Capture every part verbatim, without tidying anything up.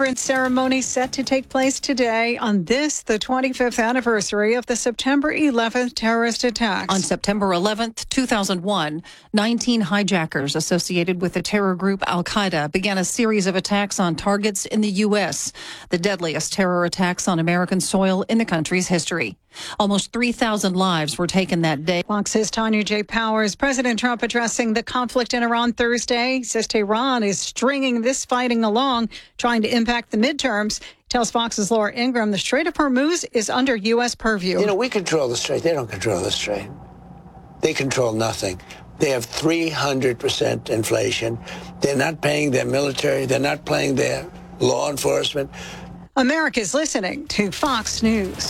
remembrance ceremony set to take place today on this, the twenty-fifth anniversary of the September eleventh terrorist attacks. On September eleventh, two thousand one, nineteen hijackers associated with the terror group Al-Qaeda began a series of attacks on targets in the U S, the deadliest terror attacks on American soil in the country's history. Almost three thousand lives were taken that day. Fox's Tanya J. Powers. President Trump addressing the conflict in Iran Thursday says Tehran is stringing this fighting along, trying to impact the midterms. Tells Fox's Laura Ingraham the Strait of Hormuz is under U S purview. You know, we control the Strait. They don't control the Strait. They control nothing. They have three hundred percent inflation. They're not paying their military. They're not paying their law enforcement. America's listening to Fox News.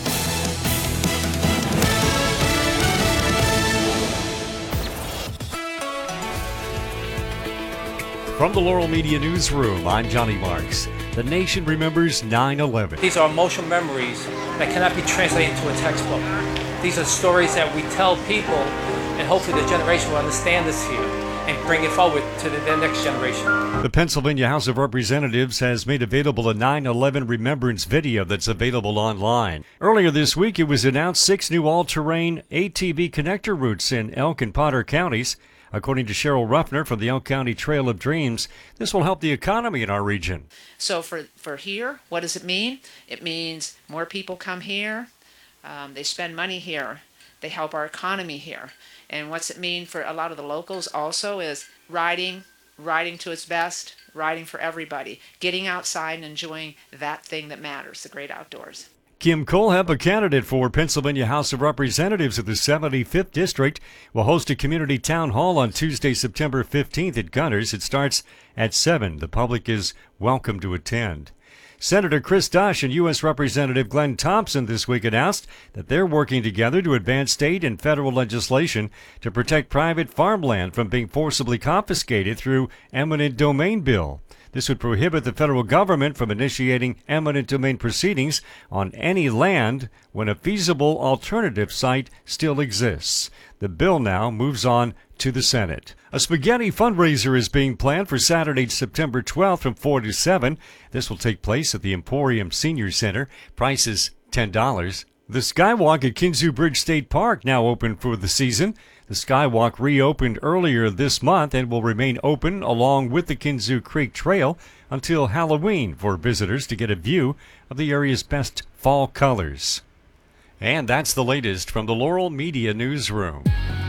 From the Laurel Media Newsroom, I'm Johnny Marks. The nation remembers nine eleven. These are emotional memories that cannot be translated into a textbook. These are stories that we tell people, and hopefully the generation will understand this here and bring it forward to the, the next generation. The Pennsylvania House of Representatives has made available a nine eleven remembrance video that's available online. Earlier this week, it was announced six new all-terrain A T V connector routes in Elk and Potter counties. According to Cheryl Ruffner from the Elk County Trail of Dreams, this will help the economy in our region. So for, for here, what does it mean? It means more people come here, um, they spend money here, they help our economy here. And what's it mean for a lot of the locals also is riding, riding to its best, riding for everybody, getting outside and enjoying that thing that matters, the great outdoors. Kim Kohlhepp, a candidate for Pennsylvania House of Representatives of the seventy-fifth District, will host a community town hall on Tuesday, September fifteenth at Gunners. It starts at seven. The public is welcome to attend. Senator Chris Dush and U S Representative Glenn Thompson this week announced that they're working together to advance state and federal legislation to protect private farmland from being forcibly confiscated through eminent domain bill. This would prohibit the federal government from initiating eminent domain proceedings on any land when a feasible alternative site still exists. The bill now moves on to the Senate. A spaghetti fundraiser is being planned for Saturday, September twelfth from four to seven. This will take place at the Emporium Senior Center. Price is ten dollars. The Skywalk at Kinzua Bridge State Park now open for the season. The Skywalk reopened earlier this month and will remain open along with the Kinzua Creek Trail until Halloween for visitors to get a view of the area's best fall colors. And that's the latest from the Laurel Media Newsroom.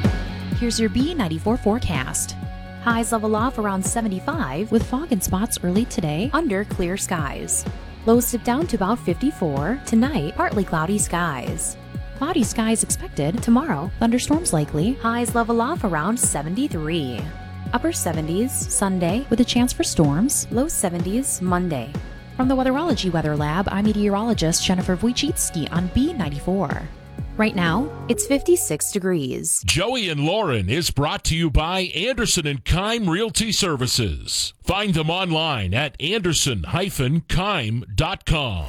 Here's your B ninety-four forecast. Highs level off around seventy-five with fog and spots early today under clear skies. Lows dip down to about fifty-four. Tonight, partly cloudy skies. Cloudy skies expected tomorrow. Thunderstorms likely. Highs level off around seventy-three. Upper seventies Sunday with a chance for storms. Low seventies Monday. From the Weatherology Weather Lab, I'm meteorologist Jennifer Wojcicki on B ninety-four. Right now, it's fifty-six degrees. Joey and Lauren is brought to you by Anderson and Keim Realty Services. Find them online at anderson dash keim dot com.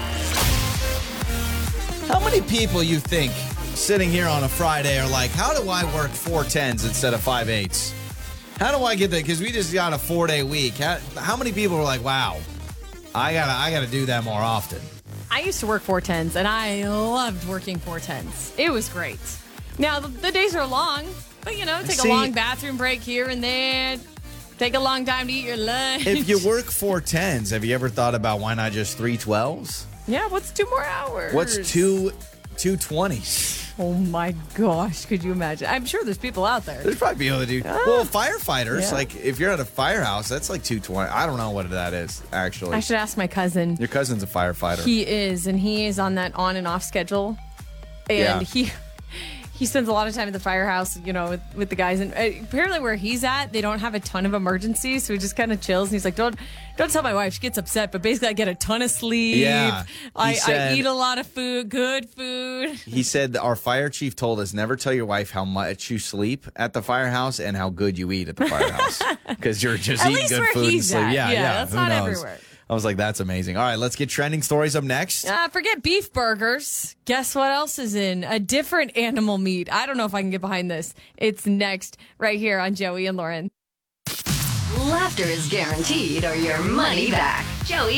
How many people you think sitting here on a Friday are like, how do I work four tens instead of five eights? How do I get that? Because we just got a four-day week. How, how many people are like, wow, I gotta, I gotta do that more often? I used to work four tens, and I loved working four tens. It was great. Now, the, the days are long, but, you know, take See, a long bathroom break here and there. Take a long time to eat your lunch. If you work four tens, have you ever thought about why not just three twelves? Yeah, what's two more hours? What's two two twenties? Oh my gosh, could you imagine? I'm sure there's people out there. There's probably people that do. Ah, well, firefighters, yeah. Like if you're at a firehouse, that's like two twenty. I don't know what that is, actually. I should ask my cousin. Your cousin's a firefighter. He is, and he is on that on and off schedule. And yeah. he he spends a lot of time at the firehouse, you know, with, with the guys. And apparently where he's at, they don't have a ton of emergencies, so he just kind of chills. And he's like, don't don't tell my wife. She gets upset. But basically, I get a ton of sleep. Yeah, I, said, I eat a lot of food, good food. He said our fire chief told us never tell your wife how much you sleep at the firehouse and how good you eat at the firehouse. Because you're just at eating least good where food he's and sleep. At. Yeah, yeah, yeah. That's Who not knows? everywhere. I was like, that's amazing. All right, let's get trending stories up next. Uh, forget beef burgers. Guess what else is in? A different animal meat. I don't know if I can get behind this. It's next right here on Joey and Lauren. Laughter is guaranteed or your money back. Joey